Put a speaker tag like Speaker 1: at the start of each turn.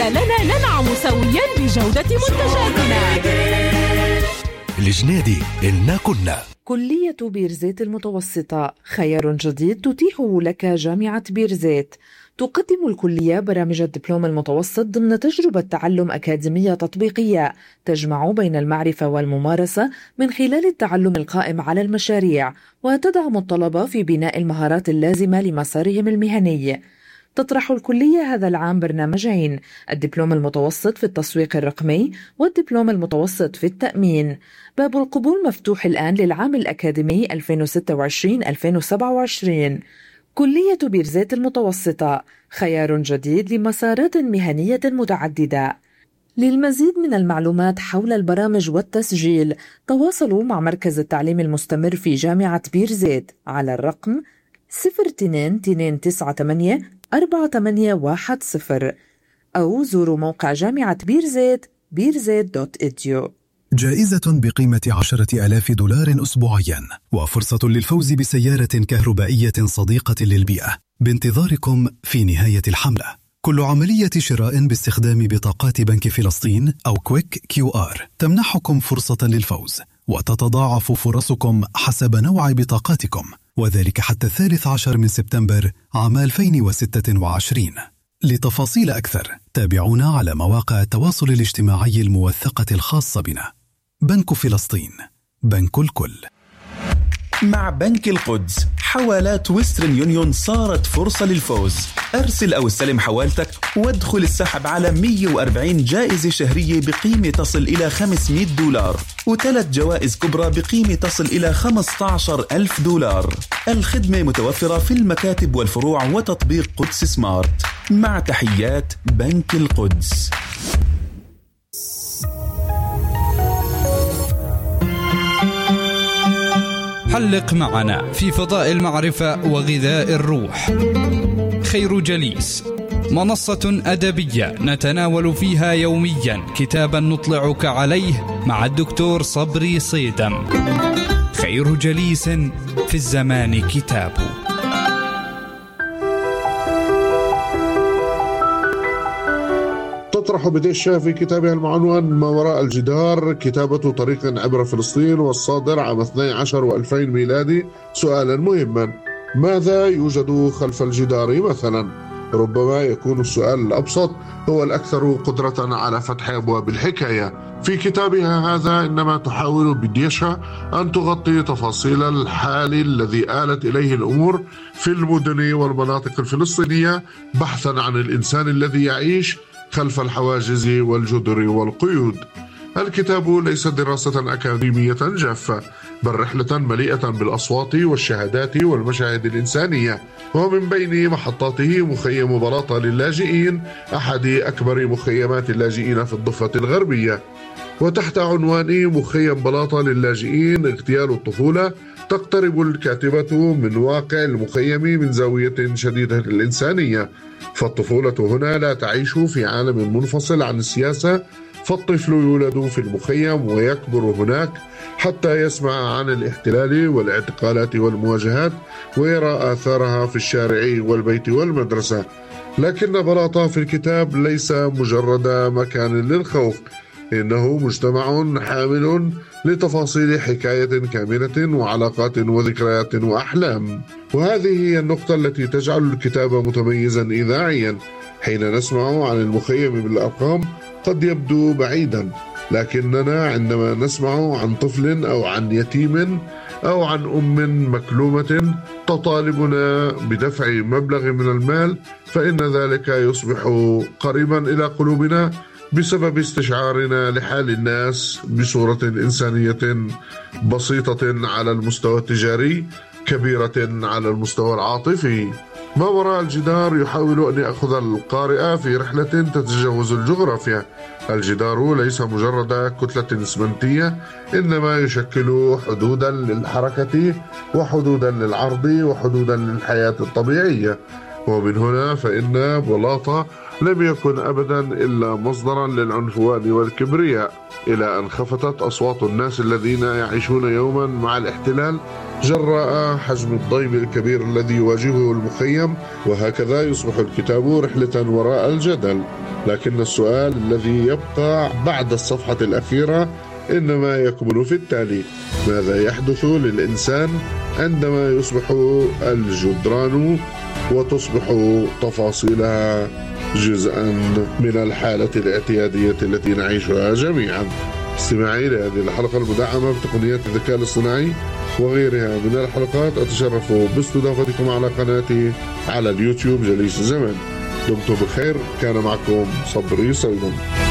Speaker 1: لنا ننعم سويا بجودة منتجاتنا.
Speaker 2: الجنادي إلنا كنا.
Speaker 3: كلية بيرزيت المتوسطة خيار جديد تتيحه لك جامعة بيرزيت. تقدم الكلية برامج الدبلوم المتوسط ضمن تجربة تعلم أكاديمية تطبيقية تجمع بين المعرفة والممارسة من خلال التعلم القائم على المشاريع، وتدعم الطلبة في بناء المهارات اللازمة لمسارهم المهني. تطرح الكلية هذا العام برنامجين: الدبلوم المتوسط في التسويق الرقمي والدبلوم المتوسط في التأمين. باب القبول مفتوح الآن للعام الأكاديمي 2026-2027. كلية بيرزيت المتوسطة خيار جديد لمسارات مهنية متعددة. للمزيد من المعلومات حول البرامج والتسجيل تواصلوا مع مركز التعليم المستمر في جامعة بيرزيت على الرقم 02-298-4810 أو زوروا موقع جامعة بيرزيت بيرزيت.edu.
Speaker 4: جائزة بقيمة $10,000 أسبوعيا وفرصة للفوز بسيارة كهربائية صديقة للبيئة بانتظاركم في نهاية الحملة. كل عملية شراء باستخدام بطاقات بنك فلسطين أو كويك QR تمنحكم فرصة للفوز، وتتضاعف فرصكم حسب نوع بطاقاتكم، وذلك حتى 13 سبتمبر عام 2026. لتفاصيل أكثر تابعونا على مواقع التواصل الاجتماعي الموثقة الخاصة بنا. بنك فلسطين، بنك الكل.
Speaker 5: مع بنك القدس حوالات ويسترن يونيون صارت فرصة للفوز. أرسل أو استلم حوالتك وادخل السحب على 140 جائزة شهرية بقيمة تصل إلى $500 و3 جوائز كبرى بقيمة تصل إلى $15,000. الخدمة متوفرة في المكاتب والفروع وتطبيق قدس سمارت. مع تحيات بنك القدس.
Speaker 6: حلق معنا في فضاء المعرفة وغذاء الروح. خير جليس، منصة أدبية نتناول فيها يوميا كتابا نطلعك عليه مع الدكتور صبري صيدم. خير جليس في الزمان كتابه.
Speaker 7: تطرح بديشة في كتابها المعنون ما وراء الجدار، كتابة طريق عبر فلسطين، والصادر عام 12 و2000 ميلادي، سؤالا مهما: ماذا يوجد خلف الجدار مثلا؟ ربما يكون السؤال الأبسط هو الأكثر قدرة على فتح أبواب الحكاية. في كتابها هذا إنما تحاول بديشة أن تغطي تفاصيل الحال الذي آلت إليه الأمور في المدن والمناطق الفلسطينية، بحثا عن الإنسان الذي يعيش خلف الحواجز والجدر والقيود. الكتاب ليس دراسة أكاديمية جافة، بل رحلة مليئة بالأصوات والشهادات والمشاهد الإنسانية، ومن بين محطاته مخيم بلاطة للاجئين، أحد أكبر مخيمات اللاجئين في الضفة الغربية. وتحت عنوان مخيم بلاطة للاجئين اغتيال الطفولة، تقترب الكاتبة من واقع المخيم من زاوية شديدة الإنسانية. فالطفولة هنا لا تعيش في عالم منفصل عن السياسة، فالطفل يولد في المخيم ويكبر هناك حتى يسمع عن الاحتلال والاعتقالات والمواجهات، ويرى آثارها في الشارع والبيت والمدرسة. لكن بلاطة في الكتاب ليس مجرد مكان للخوف، إنه مجتمع حامل لتفاصيل حكاية كاملة وعلاقات وذكريات وأحلام. وهذه هي النقطة التي تجعل الكتاب متميزا إذاعيا. حين نسمع عن المخيم بالأرقام قد يبدو بعيدا، لكننا عندما نسمع عن طفل أو عن يتيم أو عن أم مكلومة تطالبنا بدفع مبلغ من المال، فإن ذلك يصبح قريبا إلى قلوبنا بسبب استشعارنا لحال الناس بصورة إنسانية بسيطة على المستوى التجاري، كبيرة على المستوى العاطفي. ما وراء الجدار يحاول أن يأخذ القارئ في رحلة تتجاوز الجغرافيا. الجدار ليس مجرد كتلة إسمنتية، إنما يشكل حدودا للحركة وحدودا للعرض وحدودا للحياة الطبيعية. ومن هنا فإن بلاطة لم يكن أبدا إلا مصدرا للعنفوان والكبرياء، إلى أن خفتت أصوات الناس الذين يعيشون يوما مع الاحتلال جراء حجم الضيم الكبير الذي يواجهه المخيم، وهكذا يصبح الكتاب رحلة وراء الجدل. لكن السؤال الذي يبقى بعد الصفحة الأخيرة إنما يكمن في التالي: ماذا يحدث للإنسان عندما يصبح الجدران وتصبح تفاصيلها جزءا من الحالة الاعتيادية التي نعيشها جميعا؟ استماعي لهذه الحلقة المدعمة بتقنيات الذكاء الاصطناعي وغيرها من الحلقات. أتشرف باستضافتكم على قناتي على اليوتيوب جليس الزمان. دمتم بخير، كان معكم صبري صيدم.